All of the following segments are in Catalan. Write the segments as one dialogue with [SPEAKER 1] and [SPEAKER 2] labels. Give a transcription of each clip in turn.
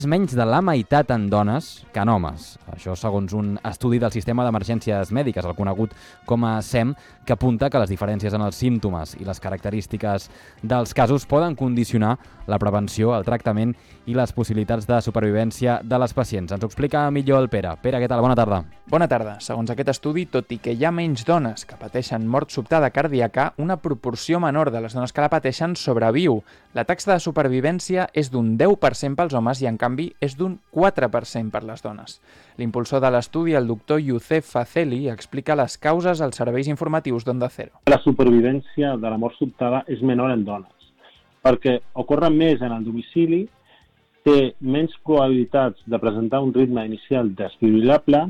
[SPEAKER 1] menys de la meitat en dones que en homes. Això segons un estudi del Sistema d'Emergències Mèdiques, el conegut com a SEM, que apunta que les diferències en els símptomes i les característiques dels casos poden condicionar la prevenció, el tractament i les possibilitats de supervivència de les pacients. Ens ho explica millor el Pere. Pere, què tal? Bona tarda.
[SPEAKER 2] Bona tarda. Segons aquest estudi, tot i que hi ha menys dones que pateixen mort sobtada cardíaca, una proporció menor de les dones que la pateixen sobreviu. La taxa de supervivència és d'un 10% pels homes i, en canvi, és d'un 4% per les dones. L'impulsor de l'estudi, el doctor Youssef Fazeli, explica les causes als serveis informatius d'Onda Cero.
[SPEAKER 3] La supervivència de la mort sobtada és menor en dones, perquè ocorre més en el domicili, té menys probabilitats de presentar un ritme inicial desfibrilable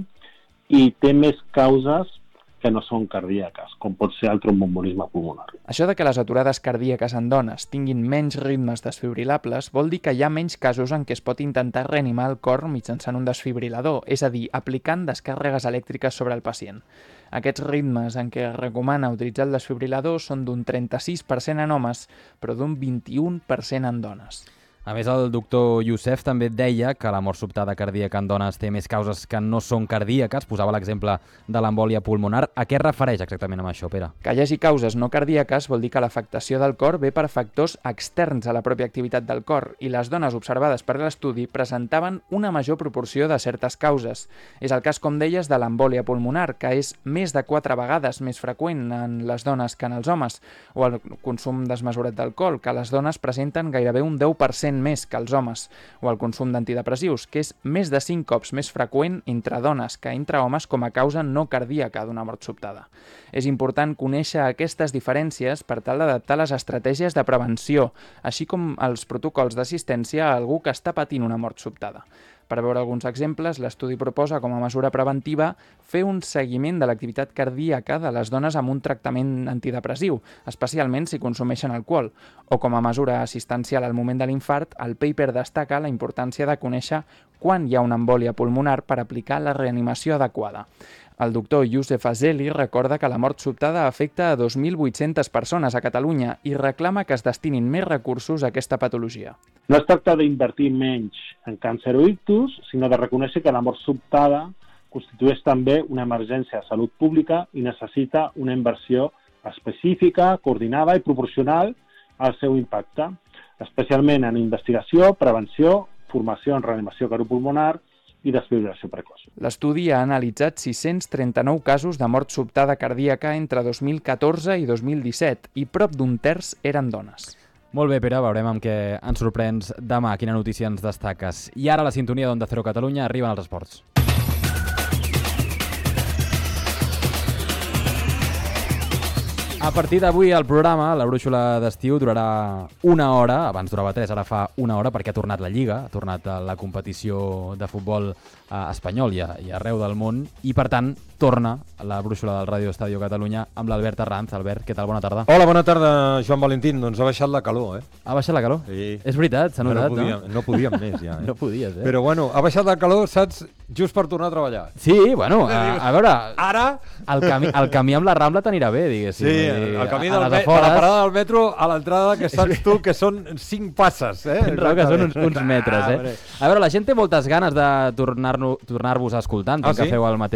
[SPEAKER 3] i té més causes que no són cardíaques, com pot ser el trombombolisme pulmonar.
[SPEAKER 2] Això de que les aturades cardíaques en dones tinguin menys ritmes desfibrilables vol dir que hi ha menys casos en què es pot intentar reanimar el cor mitjançant un desfibrilador, és a dir, aplicant descàrregues elèctriques sobre el pacient. Aquests ritmes en què es recomana utilitzar el desfibrilador són d'un 36% en homes, però d'un 21% en dones.
[SPEAKER 1] A més, el doctor Youssef també deia que la mort sobtada cardíaca en dones té més causes que no són cardíaques. Posava l'exemple de l'embòlia pulmonar. A què es refereix exactament amb això, Pere?
[SPEAKER 2] Que hi hagi causes no cardíaques vol dir que l'afectació del cor ve per factors externs a la pròpia activitat del cor i les dones observades per l'estudi presentaven una major proporció de certes causes. És el cas, com deies, de l'embòlia pulmonar, que és més de 4 vegades més freqüent en les dones que en els homes, o el consum desmesurat d'alcohol, que les dones presenten gairebé un 10% més que els homes, o el consum d'antidepressius, que és més de 5 cops més freqüent entre dones que entre homes com a causa no cardíaca d'una mort sobtada. És important conèixer aquestes diferències per tal d'adaptar les estratègies de prevenció, així com els protocols d'assistència a algú que està patint una mort sobtada. Per veure alguns exemples, l'estudi proposa com a mesura preventiva fer un seguiment de l'activitat cardíaca de les dones amb un tractament antidepressiu, especialment si consumeixen alcohol, o com a mesura assistencial al moment de l'infart, el paper destaca la importància de conèixer quan hi ha una embòlia pulmonar per aplicar la reanimació adequada. El doctor Youssef Fazeli recorda que la mort sobtada afecta a 2.800 persones a Catalunya i reclama que es destinin més recursos a aquesta patologia.
[SPEAKER 3] No es tracta d'invertir menys en càncer o ictus, sinó de reconèixer que la mort sobtada constitueix també una emergència de salut pública i necessita una inversió específica, coordinada i proporcional al seu impacte, especialment en investigació, prevenció, formació en reanimació cardiopulmonar i desfibrilació precoç.
[SPEAKER 2] L'estudi ha analitzat 639 casos de mort sobtada cardíaca entre 2014 i 2017 i prop d'un terç eren dones.
[SPEAKER 1] Molt bé, Pere, veurem amb què ens sorprens demà, quina notícia ens destaques. I ara a la sintonia d'Onda Cero Catalunya arriben els esports. A partir d'avui el programa, la brúixola d'estiu, durarà 1 hora, abans durava 3, ara fa 1 hora, perquè ha tornat la Lliga, ha tornat la competició de futbol espanyol i arreu del món, i per tant torna la brúixola del Ràdio Estadio Catalunya amb l'Albert Arranz. Albert, què tal? Bona tarda.
[SPEAKER 4] Hola, bona tarda, Joan Valentín. Doncs ha baixat la calor,
[SPEAKER 1] Ha baixat la calor?
[SPEAKER 4] Sí.
[SPEAKER 1] És veritat, s'ha notat, no?
[SPEAKER 4] No podíem més, ja.
[SPEAKER 1] No podies,
[SPEAKER 4] Però bueno, ha baixat la calor, saps? Just per tornar a treballar.
[SPEAKER 1] Sí, bueno, a veure...
[SPEAKER 4] Ara...
[SPEAKER 1] El camí amb la Rambla t'anirà bé, diguéssim.
[SPEAKER 4] Sí, el camí de la parada del metro a l'entrada, que saps tu que són 5 passes,
[SPEAKER 1] Que són uns metres, A veure, la gent té moltes ganes de tornar-vos a escoltar, que feu el mateix